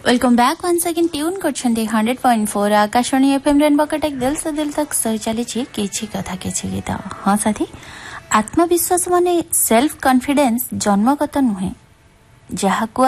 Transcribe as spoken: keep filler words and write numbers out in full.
Welcome back once again tune करछन्ती hundred point four Akashvani FM rainbow Cuttack दिल से दिल तक सही चली किछि कथा किछि गीत। हाँ साथी, आत्मविश्वास माने सेल्फ कॉन्फिडेंस जन्मगत नुहे, जहाको